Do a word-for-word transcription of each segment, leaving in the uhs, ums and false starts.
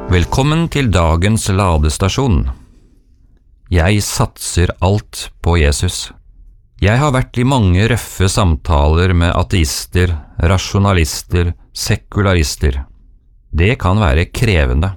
Velkommen til dagens ladestasjon. Jeg satser alt på Jesus. Jeg har vært i mange røffe samtaler med ateister, rasjonalister, sekularister. Det kan være krevende.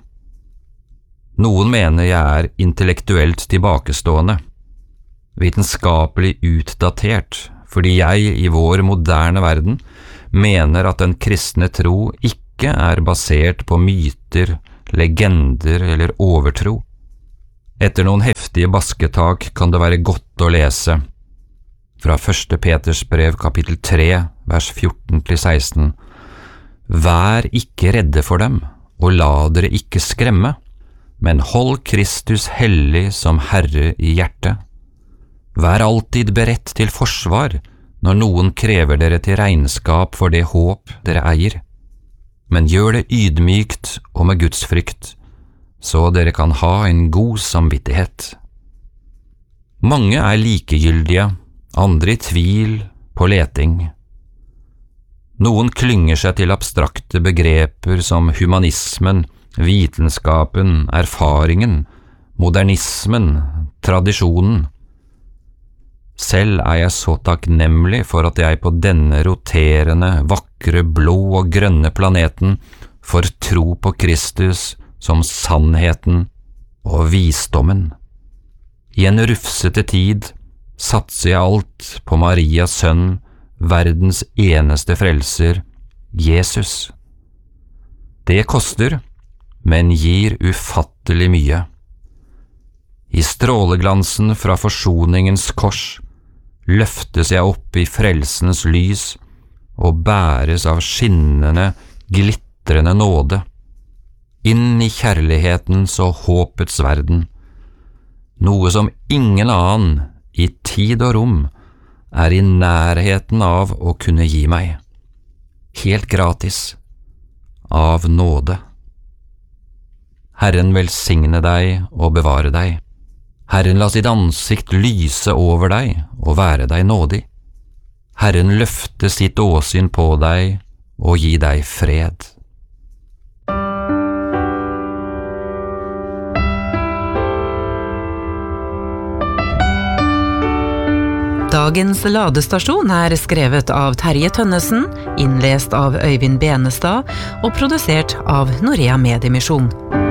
Noen mener jeg er intellektuelt tilbakestående, vitenskapelig utdatert, fordi jeg i vår moderne verden mener at den kristne tro ikke er basert på myter, legender eller overtro. Etter noen heftige basketak kan det være godt å lese fra første Peters brev kapittel tre, vers fjorten til seksten. Vær ikke redde for dem, og la dere ikke skremme, men hold Kristus hellig som Herre i hjertet. Vær alltid beredt til forsvar når noen krever dere til regnskap for det håp dere eier. Men gjør det ydmykt og med Guds frykt, så dere kan ha en god samvittighet. Mange er likegyldige, andre i tvil, på leting. Noen klynger seg til abstrakte begreper som humanismen, vitenskapen, erfaringen, modernismen, tradisjonen. Selv er jeg så takknemlig for at jeg på denne roterende, vakre, blå og grønne planeten får tro på Kristus som sannheten og visdommen. I en rufsete tid satser jeg alt på Marias sønn, verdens eneste frelser, Jesus. Det koster, men gir ufattelig mye. I stråleglansen fra forsoningens kors løftes jeg opp i frelsens lys og bæres av skinnende, glitrende nåde, inn i kjærlighetens og håpets verden, noe som ingen annen i tid og rom er i nærheten av å kunne gi meg, helt gratis, av nåde. Herren velsigne deg og bevare deg. Herren la sitt ansikt lyse over deg og være deg nådig. Herren løfte sitt åsyn på deg og gi deg fred. Dagens ladestasjon er skrevet av Terje Tønnesen, innlest av Øyvind Benestad og produsert av Norea Mediemisjon.